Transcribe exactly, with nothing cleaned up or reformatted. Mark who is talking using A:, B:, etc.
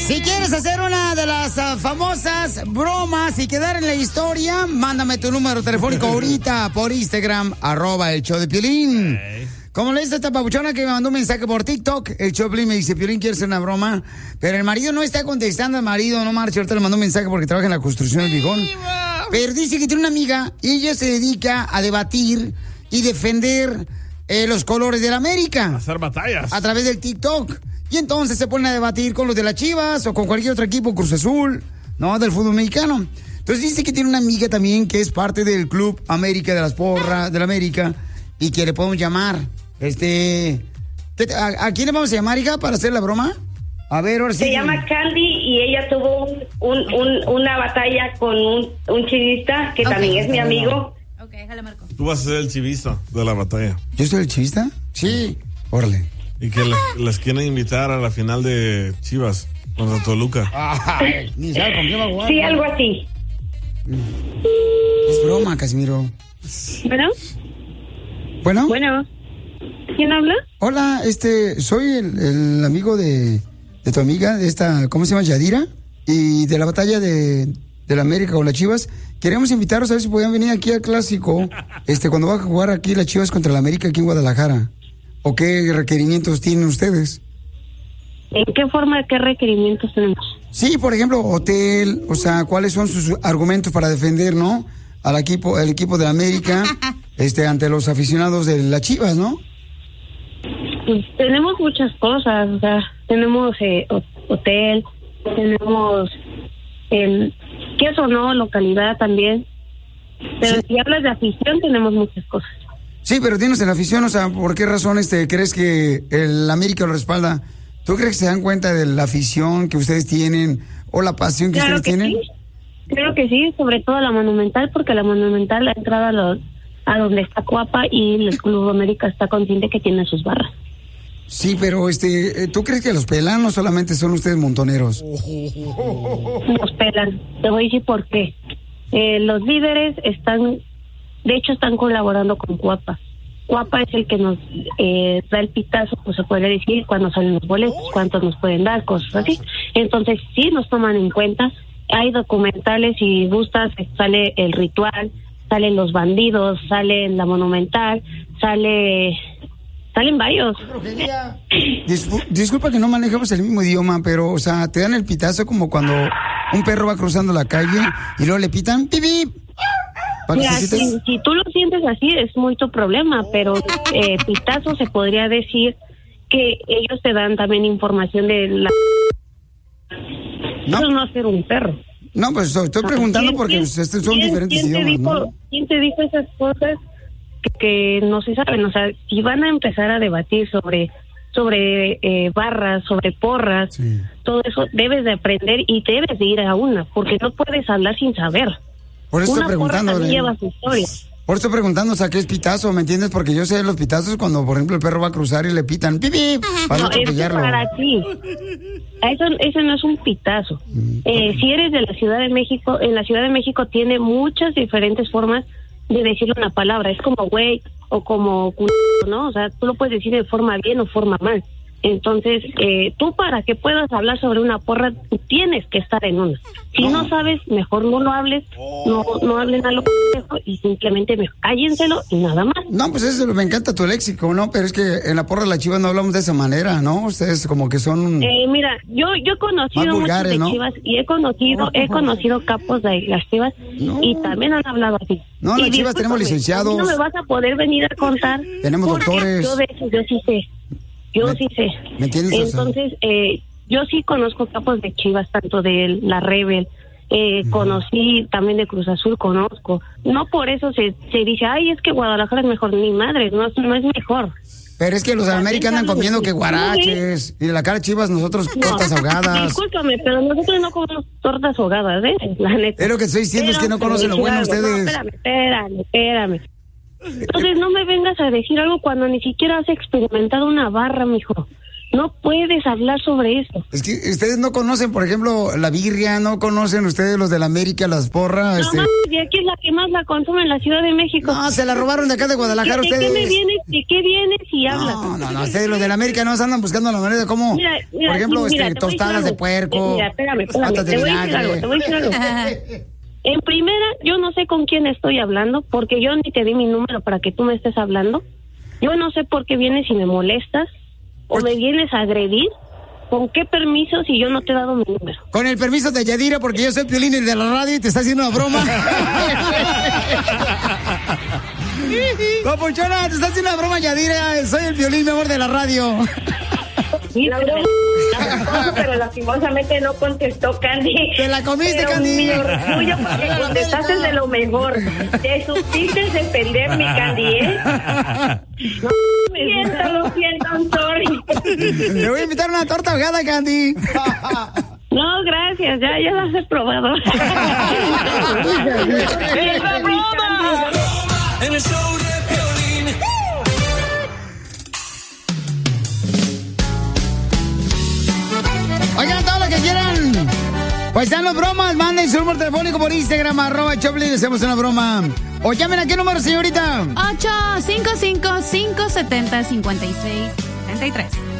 A: Si quieres hacer una de las uh, famosas bromas y quedar en la historia, mándame tu número telefónico ahorita por Instagram, arroba el show de Piolín. Hey. Como le dice esta papuchona que me mandó un mensaje por TikTok, el show de Piolín me dice, Piolín, quiere hacer una broma, pero el marido no está contestando al marido, no marcha, ahorita le mandó un mensaje porque trabaja en la construcción del Bigón. Pero dice que tiene una amiga y ella se dedica a debatir y defender eh, los colores de la América.
B: A hacer batallas.
A: A través del TikTok. Y entonces se ponen a debatir con los de las Chivas o con cualquier otro equipo, Cruz Azul, ¿no? Del fútbol mexicano. Entonces dice que tiene una amiga también que es parte del Club América de las Porras, de la América, y que le podemos llamar. Este, ¿a, a quién le vamos a llamar, hija, para hacer la broma? A ver, ahora sí.
C: Se llama Candy y ella tuvo un, un, un, una batalla con un, un chivista que okay, también es mi amigo.
D: Ok, déjale marco.
B: Tú vas a ser el chivista de la batalla.
A: ¿Yo soy el chivista? Sí. Órale.
B: Y que les, les quieren invitar a la final de Chivas contra Toluca.
A: Ay, ni sabe con qué va a jugar.
C: Sí, algo así.
A: Es broma, Casimiro.
C: ¿Bueno?
A: ¿Bueno?
C: Bueno. ¿Quién habla?
A: Hola, este, soy el, el amigo de, de tu amiga, de esta, ¿cómo se llama? Yadira. Y de la batalla de, de la América con las Chivas. Queremos invitarlos a ver si podían venir aquí al Clásico, este, cuando va a jugar aquí las Chivas contra la América aquí en Guadalajara. ¿O qué requerimientos tienen ustedes?
C: ¿En qué forma, qué requerimientos tenemos?
A: Sí, por ejemplo, hotel, o sea, ¿cuáles son sus argumentos para defender, no? Al equipo, el equipo de América, este, ante los aficionados de las Chivas, ¿no?
C: Pues tenemos muchas cosas, o sea, tenemos eh, hotel, tenemos el queso, ¿no? Localidad también. Pero sí. Si hablas de afición, tenemos muchas cosas.
A: Sí, pero tienes en la afición, o sea, ¿por qué razón este, crees que el América lo respalda? ¿Tú crees que se dan cuenta de la afición que ustedes tienen o la pasión que
C: claro
A: ustedes
C: que
A: tienen?
C: Sí. Creo que sí, sobre todo la Monumental, porque la Monumental ha entrado a, los, a donde está Cuapa y el Club América está consciente que tiene sus barras.
A: Sí, pero este, ¿tú crees que los pelan o solamente son ustedes montoneros?
C: Nos pelan, te voy a decir por qué. Eh, los líderes están... De hecho, están colaborando con Cuapa. Cuapa es el que nos eh, da el pitazo, pues se puede decir, cuando salen los boletos, cuántos nos pueden dar, cosas así. Entonces, sí nos toman en cuenta. Hay documentales, si gustas, sale el ritual, salen los bandidos, sale la Monumental, sale... Salen varios.
A: Dispu- disculpa que no manejamos el mismo idioma, pero, o sea, te dan el pitazo como cuando un perro va cruzando la calle y luego le pitan ¡pip, pip!
C: Mira, si, si tú lo sientes así, es muy tu problema, pero eh, pitazo se podría decir que ellos te dan también información de la...
A: No,
C: Eso no hacer un perro.
A: No, pues estoy preguntando
C: ¿Quién,
A: porque
C: quién,
A: estos son
C: ¿quién,
A: diferentes
C: ¿quién
A: idiomas,
C: dijo,
A: ¿no?
C: ¿Quién te dijo esas cosas que, que no se saben? O sea, si van a empezar a debatir sobre sobre eh, barras, sobre porras, sí. Todo eso debes de aprender y debes de ir a una, porque no puedes hablar sin saber.
A: Por eso
C: una
A: estoy preguntando.
C: Porra lleva su historia.
A: Por eso estoy preguntando, o sea, ¿qué es pitazo? ¿Me entiendes? Porque yo sé los pitazos cuando, por ejemplo, el perro va a cruzar y le pitan ¡pipi! Para
C: no,
A: atropellarlo.
C: Es para ti. Eso, eso no es un pitazo. Mm, eh, okay. Si eres de la Ciudad de México, en la Ciudad de México tiene muchas diferentes formas de decir una palabra. Es como güey o como culo, ¿no? O sea, tú lo puedes decir de forma bien o forma mal. Entonces, eh, tú para que puedas hablar sobre una porra, tienes que estar en una. Si no, no sabes, mejor no lo hables, no no hablen a lo pendejo y simplemente me, cállenselo y nada más.
A: No, pues eso me encanta tu léxico, ¿no? Pero es que en la porra de la Chivas no hablamos de esa manera, ¿no? Ustedes como que son...
C: Eh, mira, yo yo he conocido
A: vulgares,
C: muchos de
A: ¿no?
C: Chivas y he conocido, he conocido capos de las Chivas no. Y también han hablado así.
A: No, las Chivas tenemos licenciados.
C: No me vas a poder venir a contar.
A: Tenemos doctores.
C: Yo de eso, yo sí sé. Yo
A: ¿Me,
C: sí sé.
A: ¿Me entiendes?
C: Entonces, eh, yo sí conozco capos de Chivas, tanto de la Rebel, eh, uh-huh. Conocí también de Cruz Azul, conozco. No por eso se, se dice, ay, es que Guadalajara es mejor. Ni madre, no, no es mejor.
A: Pero es que los de América andan comiendo que guaraches. Y de la cara de Chivas nosotros no, tortas ahogadas.
C: Discúlpame, pero nosotros no comemos tortas ahogadas, ¿eh? La neta.
A: Es lo que estoy diciendo, pero, es que no conocen lo bueno ustedes.
C: No, espérame, espérame, espérame. Entonces no me vengas a decir algo cuando ni siquiera has experimentado una barra, mijo. No puedes hablar sobre eso.
A: Es que ustedes no conocen, por ejemplo, la birria, no conocen ustedes los de la América, las porras.
C: No,
A: este...
C: más, de aquí es la que más la consume en la Ciudad de México.
A: No, se la robaron de acá de Guadalajara
C: ¿De,
A: ustedes.
C: ¿De qué me vienes? ¿De qué vienes y hablas?
A: No, no, no, ustedes los de la América no andan buscando la manera de cómo,
C: mira, mira,
A: por ejemplo,
C: mira,
A: este, tostadas de puerco,
C: mira, espérame, espérame,
A: patas de
C: te voy a decir algo,
A: vinagre.
C: te voy a decir algo. En primera, yo no sé con quién estoy hablando, porque yo ni te di mi número para que tú me estés hablando. Yo no sé por qué vienes y me molestas, o me vienes a agredir. ¿Con qué permiso si yo no te he dado mi número?
A: Con el permiso de Yadira, porque yo soy Piolín, el de la radio, y te está haciendo una broma. Papuchona, te está haciendo una broma, Yadira. Soy el Piolín, mi amor, de la radio.
C: Sí, la broma, pero lastimosamente no contestó Candy.
A: Te la comiste,
C: pero
A: Candy.
C: Mi orgullo, porque contestaste de lo mejor. Te supiste defender mi Candy, ¿eh? No, me siento, lo siento, I'm sorry.
A: Te voy a invitar una torta ahogada, Candy.
C: No, gracias, ya, ya las he probado. ¡Es la broma!
D: En el show de Piolín.
A: Oigan, todo lo que quieran. Pues están las bromas, manden su número telefónico por Instagram, arroba Choplin, y hacemos una broma. O llamen a qué número, señorita.
E: ocho cinco cinco, cinco siete cero, cinco seis siete tres.